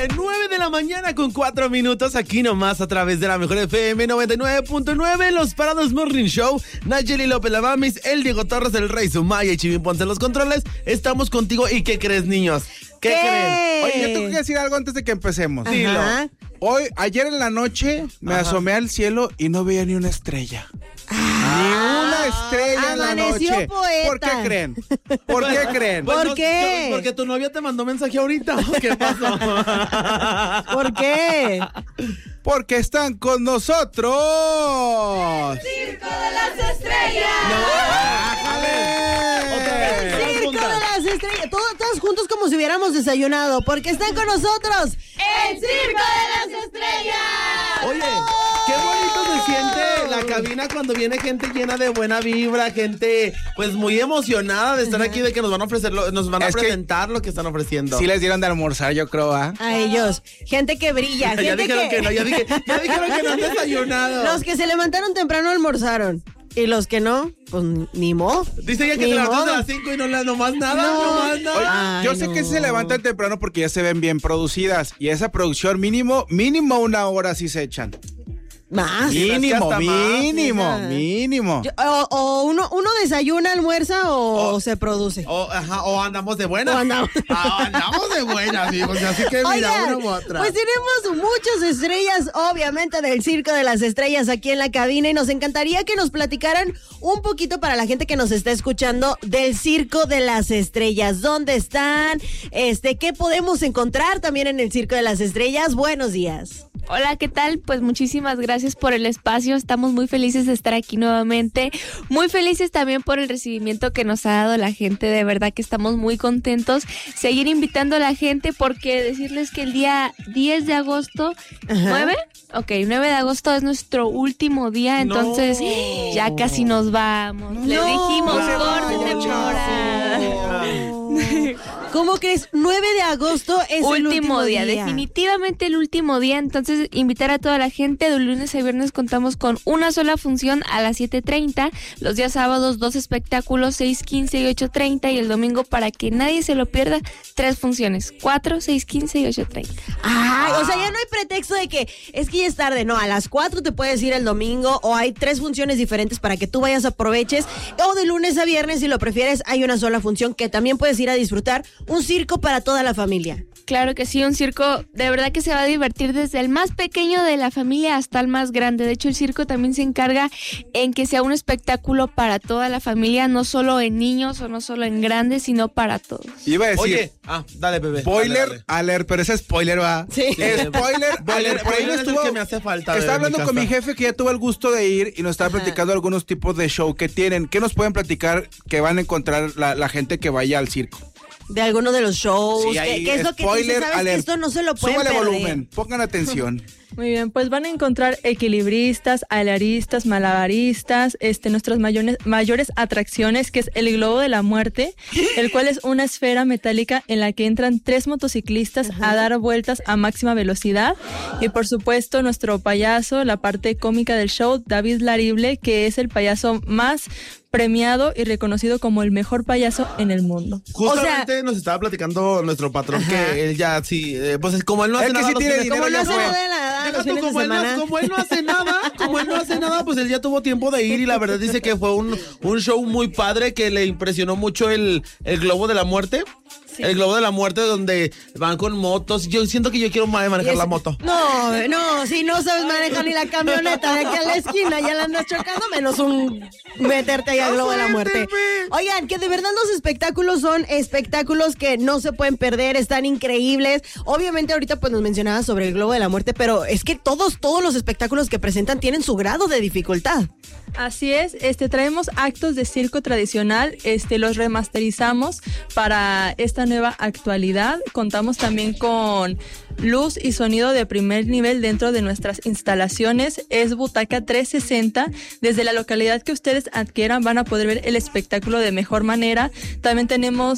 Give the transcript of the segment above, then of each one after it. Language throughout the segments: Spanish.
9 de la mañana con 4 minutos, aquí nomás a través de la Mejor FM 99.9, Los Parados Morning Show. Nayeli López, la Mamis, el Diego Torres, el Rey Sumaya y Chivín Ponce en los controles. Estamos contigo. ¿Y qué crees, niños? ¿Qué creen? Oye, yo tengo que decir algo antes de que empecemos. Dilo. Ayer en la noche me asomé al cielo y no veía ni una estrella. Ni una estrella en la noche. Poeta. ¿Por qué creen? ¿Por qué creen? Pues ¿Por qué? Porque tu novia te mandó mensaje ahorita. ¿Qué pasó? ¿Por qué? Porque están con nosotros. ¡Circo de las Estrellas! El Circo de las Estrellas. Todos juntos como si hubiéramos desayunado. Porque están con nosotros. ¡El Circo de las Estrellas! Oye, qué bonito se siente la cabina cuando viene gente llena de buena vibra, gente pues muy emocionada de estar aquí, de que nos van a ofrecer, nos van a presentar lo que están ofreciendo. Sí les dieron de almorzar, yo creo, ¿ah? A ellos. Gente que brilla. Ya Gente dijeron que no, ya dijeron que no han desayunado. Los que se levantaron temprano almorzaron. Y los que no, pues ni modo. Dice ella que se levantó a las 5 y no más nada. Oye, yo sé que se levantan temprano porque ya se ven bien producidas. Y esa producción mínimo 1 hora sí se echan. Más. Mínimo. O uno desayuna, almuerza o se produce. O andamos de buenas. Andamos de buenas, amigos. Así que mira, Oigan, una u otra. pues tenemos muchas estrellas, obviamente, del Circo de las Estrellas aquí en la cabina. Y nos encantaría que nos platicaran un poquito para la gente que nos está escuchando del Circo de las Estrellas. ¿Dónde están? ¿Qué podemos encontrar también en el Circo de las Estrellas? Buenos días. Hola, ¿qué tal? Pues muchísimas gracias por el espacio, estamos muy felices de estar aquí nuevamente, muy felices también por el recibimiento que nos ha dado la gente, de verdad que estamos muy contentos, seguir invitando a la gente porque decirles que el día 10 de agosto, 9 de agosto es nuestro último día, entonces ya casi nos vamos, le dijimos corte temporada. ¿Cómo crees? 9 de agosto es el último día. Definitivamente el último día. Entonces, invitar a toda la gente. De lunes a viernes contamos con una sola función a las 7:30. Los días sábados, 2 espectáculos, 6:15 y 8:30. Y el domingo, para que nadie se lo pierda, 3 funciones. 4, 6:15 y 8:30. O sea, ya no hay pretexto de que es que ya es tarde. No, a las 4 te puedes ir el domingo o hay 3 funciones diferentes para que tú vayas, aproveches. O de lunes a viernes, si lo prefieres, hay una sola función que también puedes ir a disfrutar. Un circo para toda la familia. Claro que sí, un circo de verdad que se va a divertir desde el más pequeño de la familia hasta el más grande. De hecho, el circo también se encarga en que sea un espectáculo para toda la familia, no solo en niños o no solo en grandes, sino para todos. Iba a decir, oye, dale, bebé. Spoiler alert, pero ese spoiler va. Sí. Spoiler alert. Por ahí es el que me hace falta. Está hablando con mi jefe que ya tuvo el gusto de ir y nos estaba platicando algunos tipos de show que tienen. ¿Qué nos pueden platicar que van a encontrar la gente que vaya al circo? De alguno de los shows. Sí, ¿Qué es lo que dice? ¿Sabes que esto no se lo pueden perder? perder? Volumen, pongan atención. Muy bien, pues van a encontrar equilibristas, alaristas, malabaristas, nuestras mayores atracciones, que es el globo de la muerte, el cual es una esfera metálica en la que entran 3 motociclistas a dar vueltas a máxima velocidad. Y por supuesto, nuestro payaso, la parte cómica del show, David Larible, que es el payaso más premiado y reconocido como el mejor payaso en el mundo. Justamente nos estaba platicando nuestro patrón que él ya sí, pues como él no hace nada, sí tiene dinero, Como no ya hace fue. nada de nada, los fines de semana. Como él no hace nada, pues él ya tuvo tiempo de ir y la verdad dice que fue un show muy padre, que le impresionó mucho el globo de la muerte. Sí. El globo de la muerte donde van con motos. Yo siento que yo quiero manejar la moto. No, si no sabes manejar ni la camioneta de aquí a la esquina, ya la andas chocando, menos meterte ahí al globo de la muerte. Oigan, que de verdad los espectáculos son espectáculos que no se pueden perder, están increíbles. Obviamente ahorita pues nos mencionabas sobre el globo de la muerte, pero es que todos los espectáculos que presentan tienen su grado de dificultad. Así es, traemos actos de circo tradicional, los remasterizamos para esta nueva actualidad. Contamos también con luz y sonido de primer nivel dentro de nuestras instalaciones. Es butaca 360. Desde la localidad que ustedes adquieran van a poder ver el espectáculo de mejor manera. También tenemos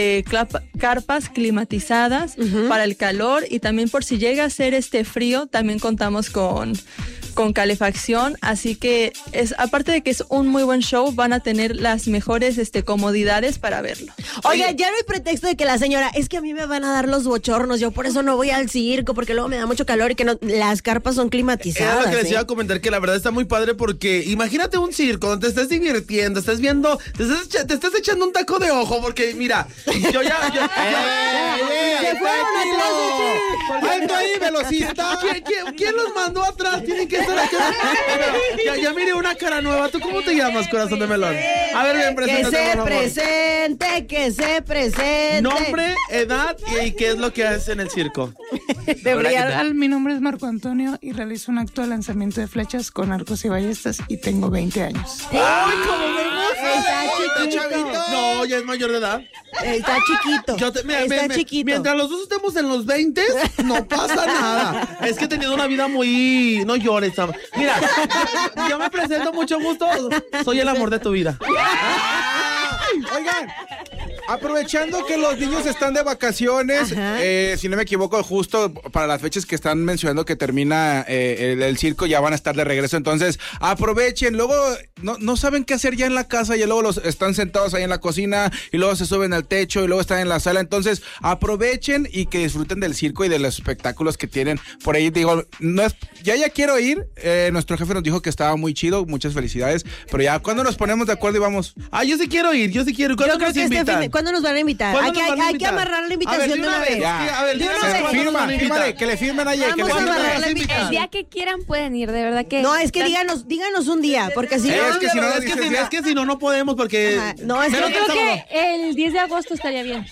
carpas climatizadas para el calor, y también por si llega a ser frío, también contamos con calefacción, así que aparte de que es un muy buen show, van a tener las mejores comodidades para verlo. Oiga, ya no hay pretexto de que la señora, es que a mí me van a dar los bochornos, yo por eso no voy al circo porque luego me da mucho calor y que no, las carpas son climatizadas. Era lo que les iba a comentar, que la verdad está muy padre porque imagínate un circo donde te estés divirtiendo, estés viendo, te estés echando un taco de ojo porque mira, yo ya se fueron atrás de ti. ¡Alto ahí, velocista! ¿Quién los mandó atrás? Tienen que estar aquí. Ya miré una cara nueva. ¿Tú cómo te llamas, corazón de melón? A ver, bien, preséntate, Que se presente. Nombre, edad y qué es lo que haces en el circo. Hola, ¿qué tal? Mi nombre es Marco Antonio y realizo un acto de lanzamiento de flechas con arcos y ballestas y tengo 20 años. ¡Ay, cómo me gusta! Está chiquito. No, ya es mayor de edad. Está chiquito. Está chiquito. Mientras los dos estemos en los 20, no pasa nada. Es que he tenido una vida muy... No llores, Sam. Mira, yo me presento, mucho gusto. Soy el amor de tu vida. Oigan, aprovechando que los niños están de vacaciones, si no me equivoco, justo para las fechas que están mencionando que termina el circo, ya van a estar de regreso. Entonces, aprovechen. Luego, no saben qué hacer ya en la casa, y luego los están sentados ahí en la cocina, y luego se suben al techo, y luego están en la sala. Entonces, aprovechen y que disfruten del circo y de los espectáculos que tienen por ahí. Digo, ya quiero ir. Nuestro jefe nos dijo que estaba muy chido. Muchas felicidades. Pero ya, ¿cuándo nos ponemos de acuerdo y vamos? Yo sí quiero ir. ¿Cuándo nos invitan? ¿Cuándo nos van a invitar? Hay que amarrar la invitación de una vez. A ver, fírmale, que le firmen a ella. El día que quieran pueden ir, de verdad que... No, es que díganos un día, porque si es que si no podemos porque... Ajá. No, es que yo creo que el 10 de agosto estaría bien.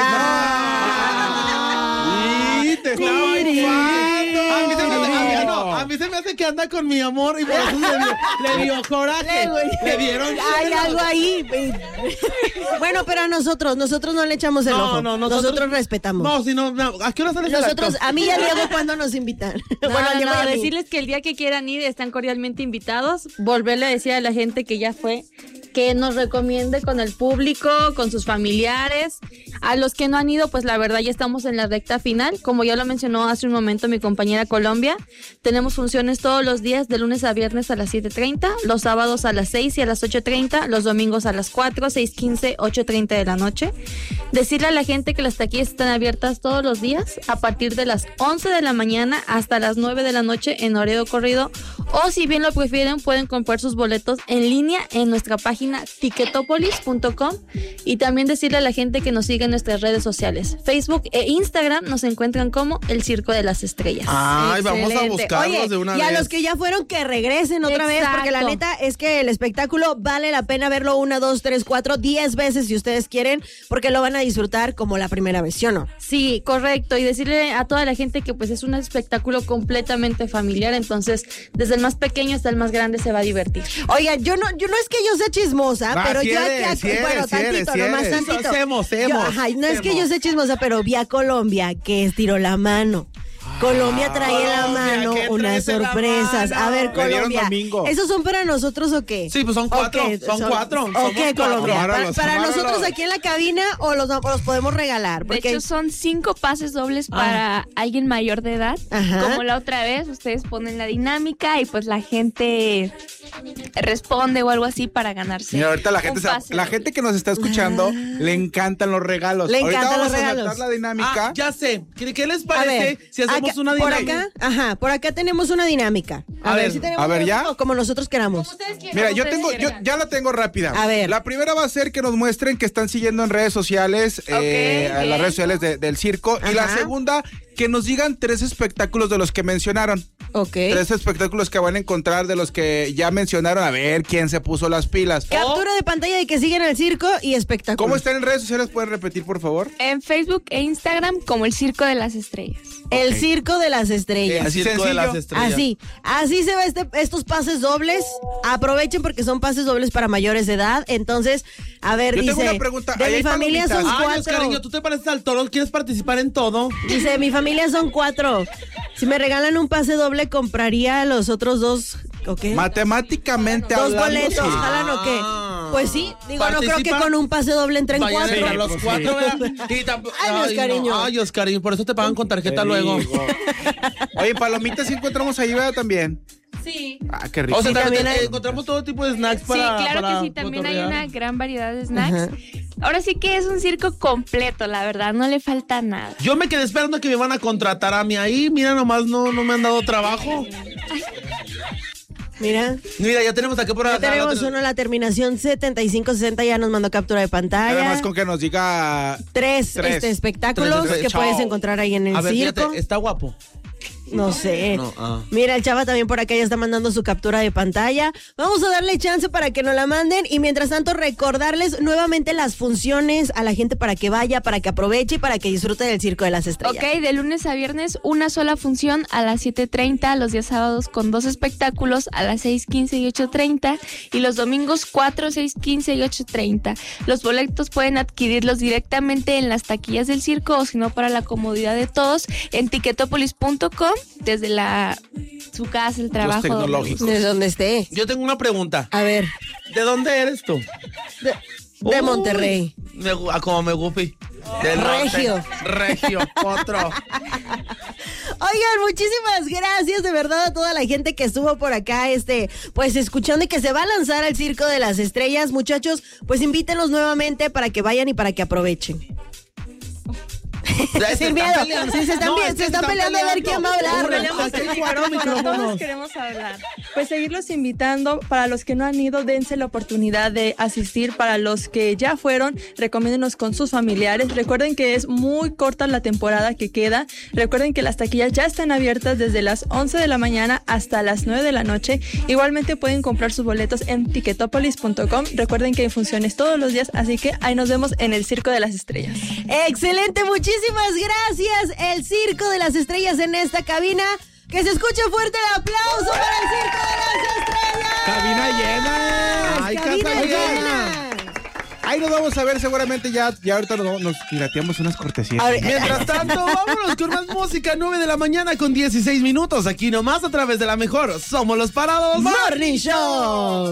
Te estaba a mí se me hace que anda con mi amor y por eso le dio coraje. Le dieron... Hay algo ahí. Bueno, pero a nosotros no le echamos el ojo. No, nosotros respetamos. ¿A qué hora sales el acto? A mí y a Diego, ¿cuándo nos invitan? Decirles que el día que quieran ir están cordialmente invitados. Volverle a decir a la gente que ya fue, que nos recomiende con el público, con sus familiares. A los que no han ido, pues la verdad ya estamos en la recta final. Como ya lo mencionó hace un momento mi compañera Colombia, tenemos funciones todos los días de lunes a viernes a las 7:30, los sábados a las 6 y a las 8:30, los domingos a las 4, 6:15, 8:30 de la noche. Decirle a la gente que las taquillas están abiertas todos los días a partir de las 11 de la mañana hasta las 9 de la noche en horario corrido, o si bien lo prefieren pueden comprar sus boletos en línea en nuestra página ticketopolis.com, y también decirle a la gente que nos siga en nuestras redes sociales, Facebook e Instagram nos encuentran como El Circo de las Estrellas. Vamos a buscarlos de una vez. Y a los que ya fueron, que regresen otra vez, porque la neta es que el espectáculo vale la pena verlo 1, 2, 3, 4, 10 veces si ustedes quieren, porque lo van a disfrutar como la primera vez, ¿sí o no? Sí, correcto, y decirle a toda la gente que pues es un espectáculo completamente familiar, entonces desde el más pequeño hasta el más grande se va a divertir. Oiga, yo no es que yo sea chismosa, pero yo es que yo sea chismosa, pero vi a Colombia que estiró la mano. Colombia trae en la mano unas sorpresas. A ver, Colombia, ¿esos son para nosotros o qué? Sí, pues son 4. Son 4. Ok, Colombia. ¿Para nosotros aquí en la cabina o los podemos regalar? De hecho, son 5 pases dobles para alguien mayor de edad. Como la otra vez, ustedes ponen la dinámica y pues la gente responde o algo así para ganarse. Mira, ahorita la gente que nos está escuchando le encantan los regalos. Ahorita vamos a saltar la dinámica. Ya sé. ¿Qué les parece si hacemos una dinámica? Por acá tenemos una dinámica. A ver si tenemos ya. Como nosotros queramos. Mira, yo ya la tengo rápida. A ver. La primera va a ser que nos muestren que están siguiendo en redes sociales, en las redes sociales del circo. Y la segunda, que nos digan 3 espectáculos de los que mencionaron. 3 espectáculos que van a encontrar de los que ya mencionaron. A ver quién se puso las pilas. Captura de pantalla de que siguen el circo y espectáculos. ¿Cómo están en redes sociales? ¿Pueden repetir, por favor? En Facebook e Instagram como El Circo de las Estrellas. El Circo de las Estrellas. El Circo de las Estrellas. Así se va estos pases dobles. Aprovechen porque son pases dobles para mayores de edad. Entonces, a ver, yo dice... tengo una pregunta. De mi familia son 4. Cariño, tú te pareces al toro. ¿Quieres participar en todo? Dice, mi familia son 4. Si me regalan un pase doble, compraría los otros 2. ¿Okay? Matemáticamente 2 hablando, boletos, sí. ¿jalan o qué? Pues sí, digo, no creo que con un pase doble entren 4. A los 4, Ay, Oscarín, por eso te pagan con tarjeta luego. Oye, palomitas sí encontramos ahí, ¿verdad? También. Sí. Qué rico. O sea, también encontramos todo tipo de snacks para... Sí, claro que sí, también hay una gran variedad de snacks. Ahora sí que es un circo completo, la verdad, no le falta nada. Yo me quedé esperando que me van a contratar a mí ahí. Mira, nomás no me han dado trabajo. Mira, ya tenemos aquí por acá. Ya tenemos uno, la terminación 7560 ya nos mandó captura de pantalla. Nada más con que nos diga tres espectáculos que puedes encontrar ahí en el circo. Fíjate, está guapo. No sé. Mira, el chava también por acá ya está mandando su captura de pantalla. Vamos a darle chance para que nos la manden y mientras tanto recordarles nuevamente las funciones a la gente para que vaya, para que aproveche y para que disfrute del Circo de las Estrellas. Ok, de lunes a viernes una sola función a las 7:30, los días sábados con 2 espectáculos a las 6:15 y 8:30 y los domingos 4, 6:15 y 8:30. Los boletos pueden adquirirlos directamente en las taquillas del circo o si no para la comodidad de todos en ticketopolis.com desde su casa, el trabajo. De donde esté. Yo tengo una pregunta. A ver. ¿De dónde eres tú? De Monterrey. Como me gupi. Del Regio. Regio, otro. Oigan, muchísimas gracias de verdad a toda la gente que estuvo por acá, pues escuchando y que se va a lanzar al Circo de las Estrellas. Muchachos, pues invítenlos nuevamente para que vayan y para que aprovechen. Sin miedo. Sí, se están peleando a ver quién va a hablar. Todos queremos hablar. Pues seguirlos invitando. Para los que no han ido, dense la oportunidad de asistir. Para los que ya fueron, recomiéndenos con sus familiares. Recuerden que es muy corta la temporada que queda. Recuerden que las taquillas ya están abiertas desde las 11 de la mañana hasta las 9 de la noche. Igualmente pueden comprar sus boletos en ticketopolis.com. Recuerden que hay funciones todos los días, así que ahí nos vemos en el Circo de las Estrellas. Excelente, muchísimas gracias. El Circo de las Estrellas en esta cabina. Que se escuche fuerte el aplauso para el Circo de las Estrellas. Cabina llena. Ay, cabina llena. Ahí nos vamos a ver seguramente ya ahorita nos pirateamos unas cortesías. Mientras tanto, vámonos con más música. 9 de la mañana con 16 minutos. Aquí nomás a través de la mejor. Somos los Parados Morning Show.